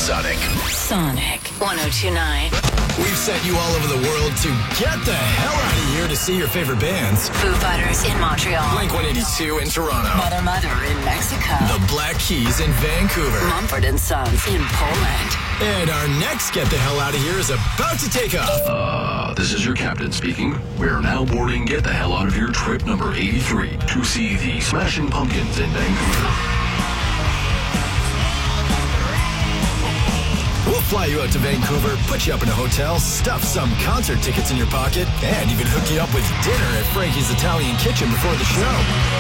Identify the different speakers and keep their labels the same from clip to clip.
Speaker 1: Sonic.
Speaker 2: Sonic 1029.
Speaker 1: We've sent you all over the world to get the hell out of here to see your favorite bands.
Speaker 2: Foo Fighters in Montreal.
Speaker 1: Blink-182 in Toronto.
Speaker 2: Mother in Mexico.
Speaker 1: The Black Keys in Vancouver.
Speaker 2: Mumford & Sons in Poland.
Speaker 1: And our next get the hell out of here is about to take off.
Speaker 3: This is your captain speaking. We're now boarding Get the Hell Out of Here trip number 83 to see the Smashing Pumpkins in Vancouver.
Speaker 1: We'll fly you out to Vancouver, put you up in a hotel, stuff some concert tickets in your pocket, and even hook you up with dinner at Frankie's Italian Kitchen before the show.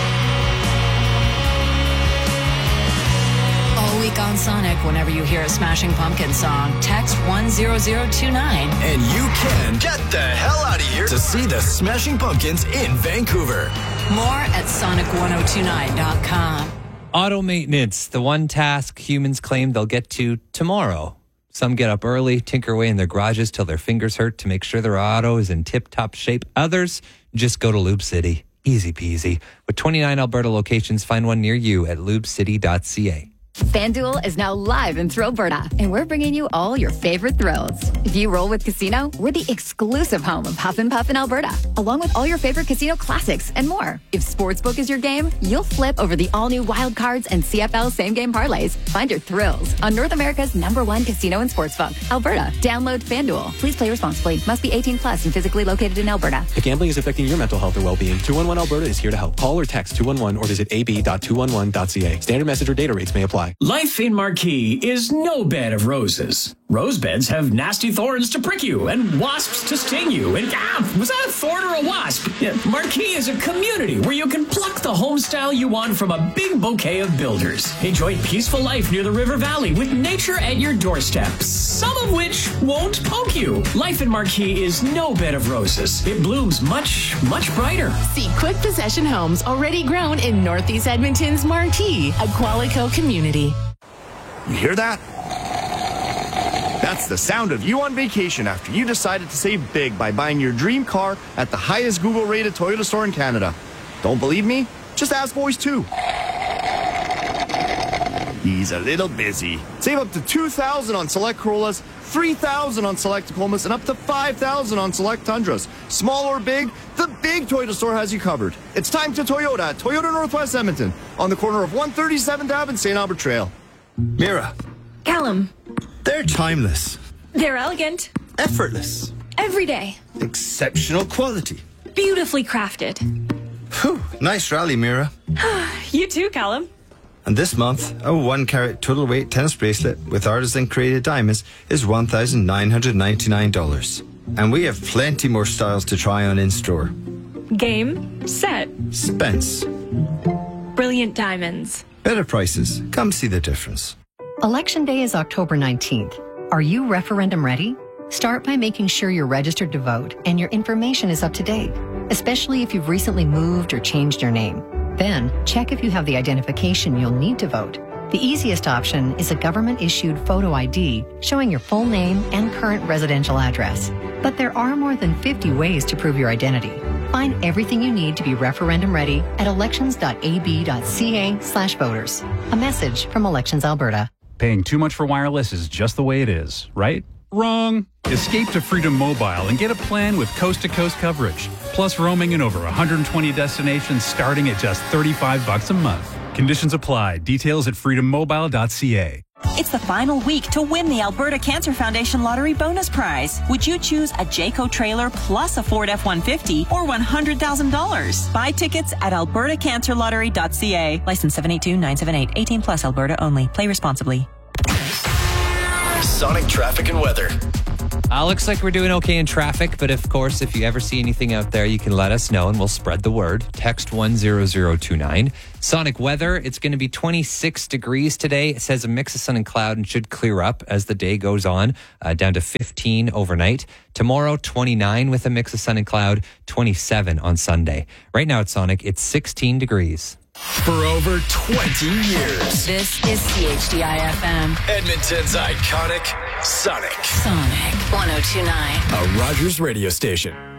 Speaker 2: All week on Sonic, whenever you hear a Smashing Pumpkins song, text 10029.
Speaker 1: And you can get the hell out of here to see the Smashing Pumpkins in Vancouver.
Speaker 2: More at sonic1029.com.
Speaker 4: Auto maintenance, the one task humans claim they'll get to tomorrow. Some get up early, tinker away in their garages till their fingers hurt to make sure their auto is in tip-top shape. Others just go to Lube City. Easy peasy. With 29 Alberta locations, find one near you at lubecity.ca.
Speaker 5: FanDuel is now live in Thrillberta, and we're bringing you all your favorite thrills. If you roll with Casino, we're the exclusive home of Huff and Puff in Alberta, along with all your favorite casino classics and more. If Sportsbook is your game, you'll flip over the all-new Wild Cards and CFL same-game parlays. Find your thrills on North America's #1 casino and sportsbook, Alberta. Download FanDuel. Please play responsibly. Must be 18 plus and physically located in Alberta.
Speaker 6: If gambling is affecting your mental health or well-being, 211 Alberta is here to help. Call or text 211 or visit ab.211.ca. Standard message or data rates may apply.
Speaker 7: Life in Marquee is no bed of roses. Rose beds have nasty thorns to prick you and wasps to sting you. And was that a thorn or a wasp? Yeah, Marquee is a community where you can pluck the home style you want from a big bouquet of builders. Enjoy peaceful life near the river valley with nature at your doorstep, some of which won't poke you. Life in Marquee is no bed of roses. It blooms much, much brighter.
Speaker 8: See quick possession homes already grown in Northeast Edmonton's Marquee, a Qualico community.
Speaker 9: You hear that? That's the sound of you on vacation after you decided to save big by buying your dream car at the highest Google-rated Toyota store in Canada. Don't believe me? Just ask Voice 2. He's a little busy. Save up to $2,000 on select Corollas, $3,000 on select Tacomas, and up to $5,000 on select Tundras. Small or big, the big Toyota store has you covered. It's time to Toyota at Toyota Northwest Edmonton on the corner of 137th Ave and St. Albert Trail.
Speaker 10: Mira.
Speaker 8: Callum.
Speaker 10: They're timeless.
Speaker 8: They're elegant.
Speaker 10: Effortless.
Speaker 8: Every day.
Speaker 10: Exceptional quality.
Speaker 8: Beautifully crafted.
Speaker 10: Whew, nice rally, Mira.
Speaker 8: You too, Callum.
Speaker 10: And this month, a 1-carat total weight tennis bracelet with artisan-created diamonds is $1,999. And we have plenty more styles to try on in-store.
Speaker 8: Game. Set.
Speaker 10: Spence.
Speaker 8: Brilliant diamonds.
Speaker 10: Better prices. Come see the difference.
Speaker 11: Election Day is October 19th. Are you referendum ready? Start by making sure you're registered to vote and your information is up to date, especially if you've recently moved or changed your name. Then, check if you have the identification you'll need to vote. The easiest option is a government-issued photo ID showing your full name and current residential address. But there are more than 50 ways to prove your identity. Find everything you need to be referendum ready at elections.ab.ca/voters. A message from Elections Alberta.
Speaker 12: Paying too much for wireless is just the way it is, right? Wrong. Escape to Freedom Mobile and get a plan with coast-to-coast coverage, plus roaming in over 120 destinations starting at just $35 a month. Conditions apply. Details at freedommobile.ca.
Speaker 13: It's the final week to win the Alberta Cancer Foundation Lottery Bonus Prize. Would you choose a Jayco trailer plus a Ford F-150 or $100,000? Buy tickets at albertacancerlottery.ca. License 782-978. 18 plus Alberta only. Play responsibly.
Speaker 1: Sonic traffic and weather.
Speaker 4: Looks like we're doing okay in traffic, but of course, if you ever see anything out there, you can let us know and we'll spread the word. Text 10029. Sonic weather, it's going to be 26 degrees today. It says a mix of sun and cloud and should clear up as the day goes on, down to 15 overnight. Tomorrow, 29 with a mix of sun and cloud, 27 on Sunday. Right now at Sonic, it's 16 degrees.
Speaker 1: For over 20 years.
Speaker 2: This is CHDI-FM.
Speaker 1: Edmonton's iconic Sonic.
Speaker 2: Sonic 1029.
Speaker 1: A Rogers radio station.